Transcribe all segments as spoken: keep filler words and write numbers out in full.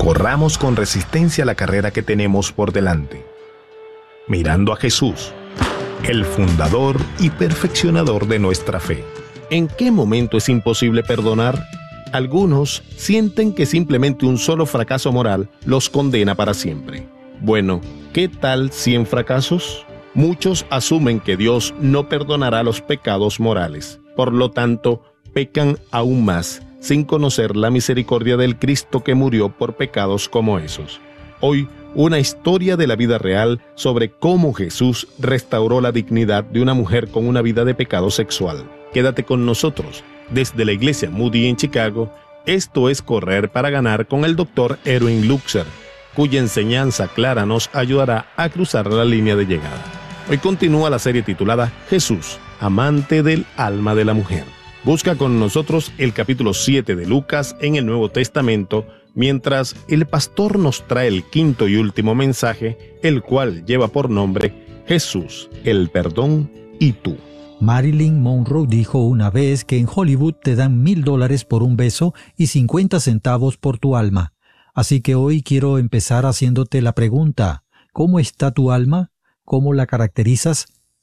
corramos con resistencia la carrera que tenemos por delante, mirando a Jesús, el fundador y perfeccionador de nuestra fe. ¿En qué momento es imposible perdonar? Algunos sienten que simplemente un solo fracaso moral los condena para siempre. Bueno, ¿qué tal cien fracasos? Muchos asumen que Dios no perdonará los pecados morales. Por lo tanto, pecan aún más, sin conocer la misericordia del Cristo que murió por pecados como esos. Hoy, una historia de la vida real sobre cómo Jesús restauró la dignidad de una mujer con una vida de pecado sexual. Quédate con nosotros. Desde la iglesia Moody en Chicago, esto es Correr para Ganar con el doctor Erwin Lutzer, cuya enseñanza clara nos ayudará a cruzar la línea de llegada. Hoy continúa la serie titulada Jesús, amante del alma de la mujer. Busca con nosotros el capítulo siete de Lucas en el Nuevo Testamento, mientras el pastor nos trae el quinto y último mensaje, el cual lleva por nombre Jesús, el perdón y tú. Marilyn Monroe dijo una vez que en Hollywood te dan mil dólares por un beso y cincuenta centavos por tu alma. Así que hoy quiero empezar haciéndote la pregunta: ¿cómo está tu alma? ¿Cómo la caracterizas?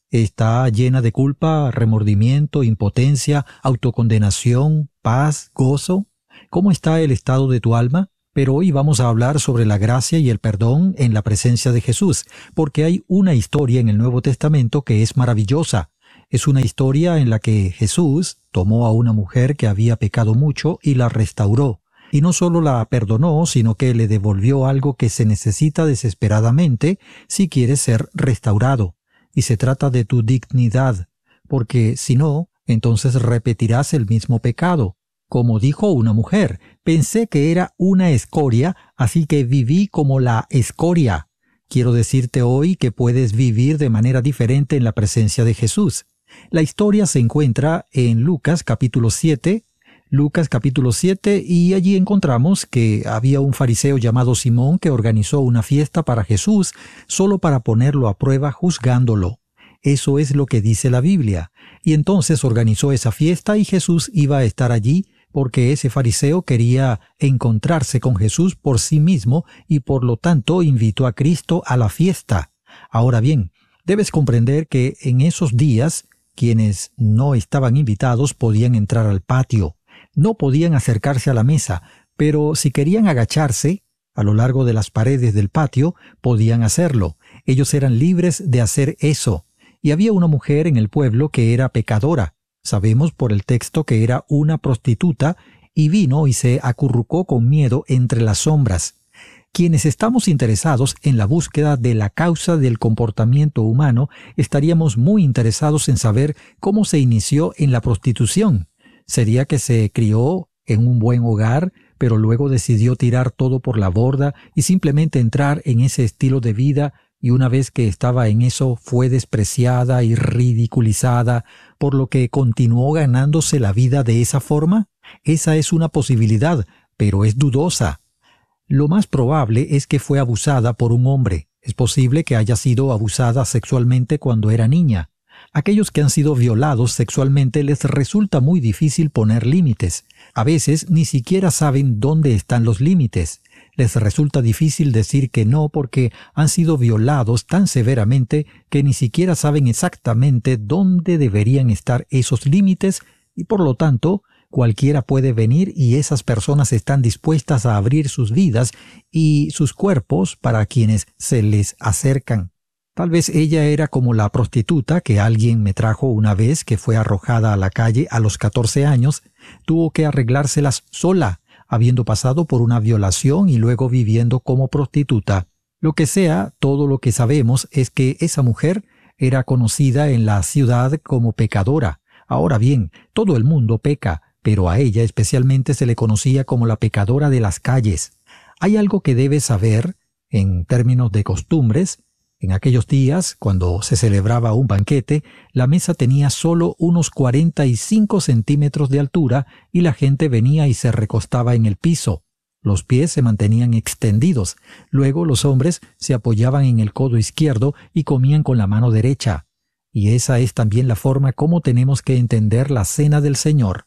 ¿Está llena de culpa, remordimiento, impotencia, autocondenación, paz, gozo? ¿Cómo está el estado de tu alma? Pero hoy vamos a hablar sobre la gracia y el perdón en la presencia de Jesús, porque hay una historia en el Nuevo Testamento que es maravillosa. Es una historia en la que Jesús tomó a una mujer que había pecado mucho y la restauró. Y no solo la perdonó, sino que le devolvió algo que se necesita desesperadamente si quieres ser restaurado. Y se trata de tu dignidad, porque si no, entonces repetirás el mismo pecado. Como dijo una mujer, pensé que era una escoria, así que viví como la escoria. Quiero decirte hoy que puedes vivir de manera diferente en la presencia de Jesús. La historia se encuentra en Lucas capítulo siete, Lucas capítulo siete, y allí encontramos que había un fariseo llamado Simón que organizó una fiesta para Jesús solo para ponerlo a prueba juzgándolo. Eso es lo que dice la Biblia. Y entonces organizó esa fiesta y Jesús iba a estar allí porque ese fariseo quería encontrarse con Jesús por sí mismo y por lo tanto invitó a Cristo a la fiesta. Ahora bien, debes comprender que en esos días quienes no estaban invitados podían entrar al patio. No podían acercarse a la mesa, pero si querían agacharse a lo largo de las paredes del patio, podían hacerlo. Ellos eran libres de hacer eso. Y había una mujer en el pueblo que era pecadora. Sabemos por el texto que era una prostituta y vino y se acurrucó con miedo entre las sombras. Quienes estamos interesados en la búsqueda de la causa del comportamiento humano, estaríamos muy interesados en saber cómo se inició en la prostitución. ¿Sería que se crió en un buen hogar, pero luego decidió tirar todo por la borda y simplemente entrar en ese estilo de vida, y una vez que estaba en eso fue despreciada y ridiculizada, por lo que continuó ganándose la vida de esa forma? Esa es una posibilidad, pero es dudosa. Lo más probable es que fue abusada por un hombre. Es posible que haya sido abusada sexualmente cuando era niña. Aquellos que han sido violados sexualmente les resulta muy difícil poner límites. A veces ni siquiera saben dónde están los límites. Les resulta difícil decir que no porque han sido violados tan severamente que ni siquiera saben exactamente dónde deberían estar esos límites y por lo tanto cualquiera puede venir y esas personas están dispuestas a abrir sus vidas y sus cuerpos para quienes se les acercan. Tal vez ella era como la prostituta que alguien me trajo una vez que fue arrojada a la calle a los catorce años, tuvo que arreglárselas sola, habiendo pasado por una violación y luego viviendo como prostituta. Lo que sea, todo lo que sabemos es que esa mujer era conocida en la ciudad como pecadora. Ahora bien, todo el mundo peca, pero a ella especialmente se le conocía como la pecadora de las calles. Hay algo que debes saber en términos de costumbres. En aquellos días, cuando se celebraba un banquete, la mesa tenía solo unos cuarenta y cinco centímetros de altura y la gente venía y se recostaba en el piso. Los pies se mantenían extendidos. Luego los hombres se apoyaban en el codo izquierdo y comían con la mano derecha. Y esa es también la forma como tenemos que entender la cena del Señor.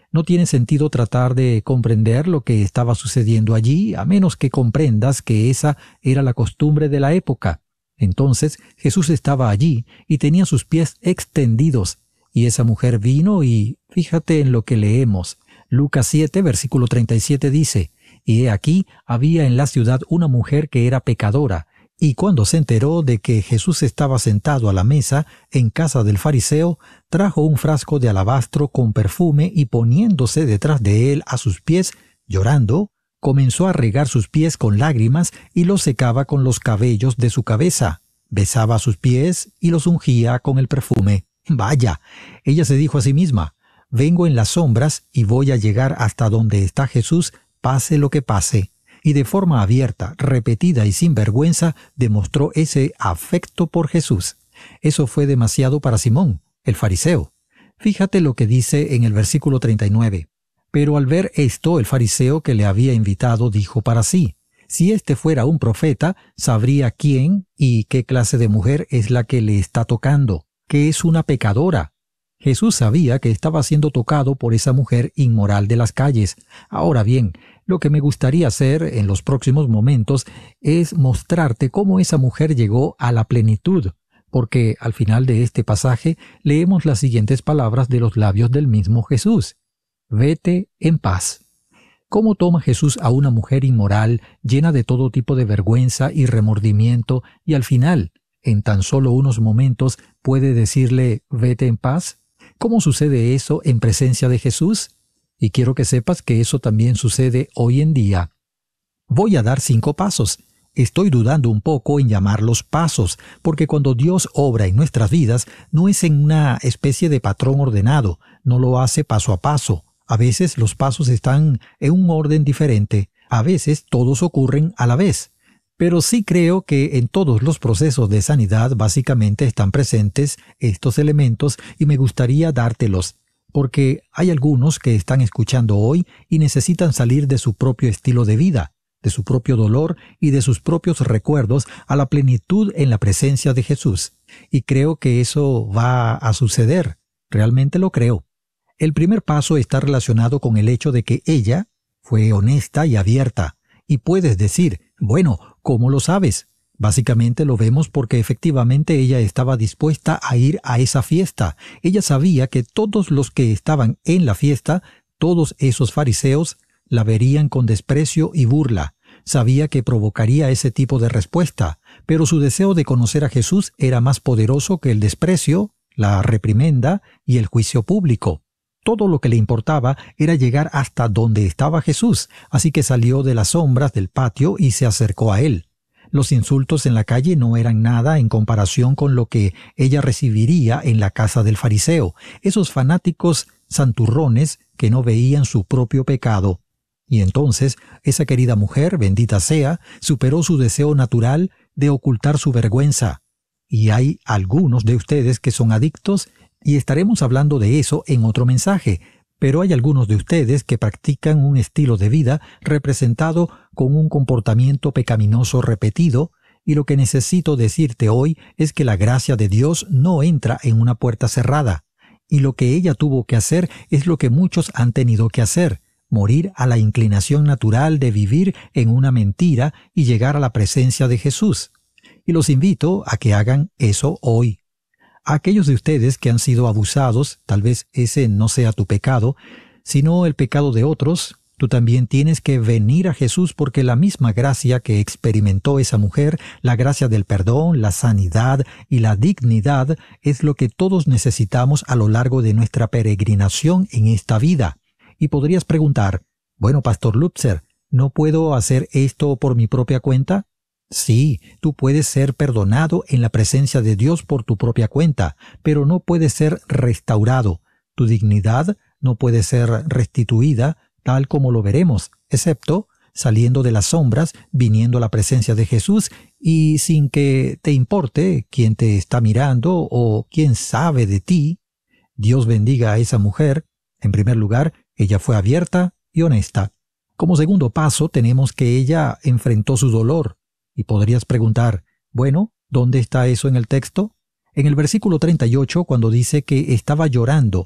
No tiene sentido tratar de comprender lo que estaba sucediendo allí, a menos que comprendas que esa era la costumbre de la época. Entonces Jesús estaba allí y tenía sus pies extendidos, y esa mujer vino y fíjate en lo que leemos. Lucas siete, versículo treinta y siete dice, «Y he aquí, había en la ciudad una mujer que era pecadora, y cuando se enteró de que Jesús estaba sentado a la mesa en casa del fariseo, trajo un frasco de alabastro con perfume y poniéndose detrás de él a sus pies, llorando, comenzó a regar sus pies con lágrimas y los secaba con los cabellos de su cabeza. Besaba sus pies y los ungía con el perfume». Vaya, ella se dijo a sí misma, «Vengo en las sombras y voy a llegar hasta donde está Jesús, pase lo que pase». Y de forma abierta, repetida y sin vergüenza, demostró ese afecto por Jesús. Eso fue demasiado para Simón, el fariseo. Fíjate lo que dice en el versículo treinta y nueve. Pero al ver esto, el fariseo que le había invitado dijo para sí, «Si este fuera un profeta, sabría quién y qué clase de mujer es la que le está tocando, que es una pecadora». Jesús sabía que estaba siendo tocado por esa mujer inmoral de las calles. Ahora bien, lo que me gustaría hacer en los próximos momentos es mostrarte cómo esa mujer llegó a la plenitud, porque al final de este pasaje leemos las siguientes palabras de los labios del mismo Jesús. «Vete en paz». ¿Cómo toma Jesús a una mujer inmoral, llena de todo tipo de vergüenza y remordimiento, y al final, en tan solo unos momentos, puede decirle «vete en paz»? ¿Cómo sucede eso en presencia de Jesús? Y quiero que sepas que eso también sucede hoy en día. Voy a dar cinco pasos. Estoy dudando un poco en llamarlos pasos, porque cuando Dios obra en nuestras vidas, no es en una especie de patrón ordenado, no lo hace paso a paso. A veces los pasos están en un orden diferente, a veces todos ocurren a la vez. Pero sí creo que en todos los procesos de sanidad básicamente están presentes estos elementos y me gustaría dártelos, porque hay algunos que están escuchando hoy y necesitan salir de su propio estilo de vida, de su propio dolor y de sus propios recuerdos a la plenitud en la presencia de Jesús. Y creo que eso va a suceder. Realmente lo creo. El primer paso está relacionado con el hecho de que ella fue honesta y abierta. Y puedes decir, bueno, ¿cómo lo sabes? Básicamente lo vemos porque efectivamente ella estaba dispuesta a ir a esa fiesta. Ella sabía que todos los que estaban en la fiesta, todos esos fariseos, la verían con desprecio y burla. Sabía que provocaría ese tipo de respuesta, pero su deseo de conocer a Jesús era más poderoso que el desprecio, la reprimenda y el juicio público. Todo lo que le importaba era llegar hasta donde estaba Jesús, así que salió de las sombras del patio y se acercó a él. Los insultos en la calle no eran nada en comparación con lo que ella recibiría en la casa del fariseo, esos fanáticos santurrones que no veían su propio pecado. Y entonces esa querida mujer, bendita sea, superó su deseo natural de ocultar su vergüenza. Y hay algunos de ustedes que son adictos, y estaremos hablando de eso en otro mensaje, pero hay algunos de ustedes que practican un estilo de vida representado con un comportamiento pecaminoso repetido, y lo que necesito decirte hoy es que la gracia de Dios no entra en una puerta cerrada, y lo que ella tuvo que hacer es lo que muchos han tenido que hacer, morir a la inclinación natural de vivir en una mentira y llegar a la presencia de Jesús. Y los invito a que hagan eso hoy. A aquellos de ustedes que han sido abusados, tal vez ese no sea tu pecado, sino el pecado de otros, tú también tienes que venir a Jesús porque la misma gracia que experimentó esa mujer, la gracia del perdón, la sanidad y la dignidad, es lo que todos necesitamos a lo largo de nuestra peregrinación en esta vida. Y podrías preguntar, bueno, Pastor Lutzer, ¿no puedo hacer esto por mi propia cuenta? Sí, tú puedes ser perdonado en la presencia de Dios por tu propia cuenta, pero no puedes ser restaurado. Tu dignidad no puede ser restituida, tal como lo veremos, excepto saliendo de las sombras, viniendo a la presencia de Jesús y sin que te importe quién te está mirando o quién sabe de ti. Dios bendiga a esa mujer. En primer lugar, ella fue abierta y honesta. Como segundo paso, tenemos que ella enfrentó su dolor. Y podrías preguntar, bueno, ¿dónde está eso en el texto? En el versículo treinta y ocho, cuando dice que estaba llorando,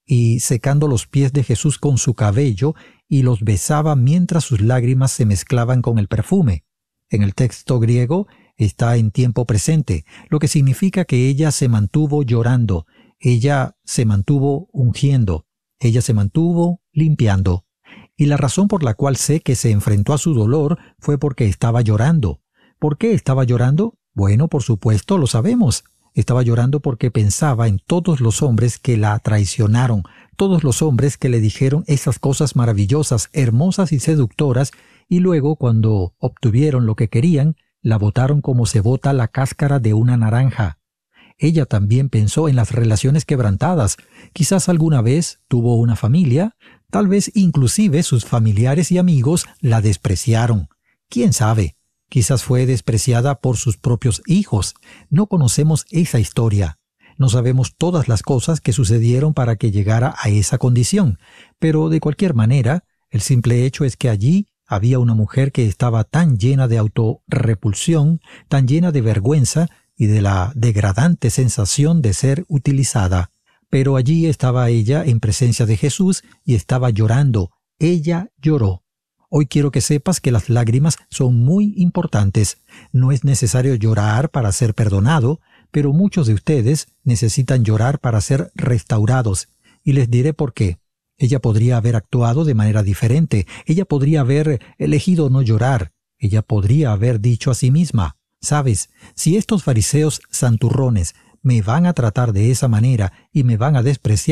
y secando los pies de Jesús con su cabello, y los besaba mientras sus lágrimas se mezclaban con el perfume. En el texto griego está en tiempo presente, lo que significa que ella se mantuvo llorando, ella se mantuvo ungiendo, ella se mantuvo limpiando. Y la razón por la cual sé que se enfrentó a su dolor fue porque estaba llorando. ¿Por qué estaba llorando? Bueno, por supuesto, lo sabemos. Estaba llorando porque pensaba en todos los hombres que la traicionaron, todos los hombres que le dijeron esas cosas maravillosas, hermosas y seductoras, y luego, cuando obtuvieron lo que querían, la botaron como se bota la cáscara de una naranja. Ella también pensó en las relaciones quebrantadas. Quizás alguna vez tuvo una familia, tal vez inclusive sus familiares y amigos la despreciaron. ¿Quién sabe? Quizás fue despreciada por sus propios hijos. No conocemos esa historia. No sabemos todas las cosas que sucedieron para que llegara a esa condición. Pero de cualquier manera, el simple hecho es que allí había una mujer que estaba tan llena de autorrepulsión, tan llena de vergüenza y de la degradante sensación de ser utilizada. Pero allí estaba ella en presencia de Jesús y estaba llorando. Ella lloró. Hoy quiero que sepas que las lágrimas son muy importantes. No es necesario llorar para ser perdonado, pero muchos de ustedes necesitan llorar para ser restaurados. Y les diré por qué. Ella podría haber actuado de manera diferente. Ella podría haber elegido no llorar. Ella podría haber dicho a sí misma: «Sabes, si estos fariseos santurrones me van a tratar de esa manera y me van a despreciar,